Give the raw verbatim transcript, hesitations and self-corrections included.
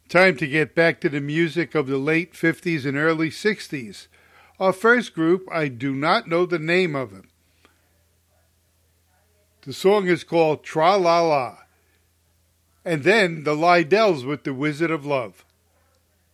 Time to get back to the music of the late fifties and early sixties. Our first group, I do not know the name of it. The song is called Tra La La. And then the Lydells with The Wizard of Love.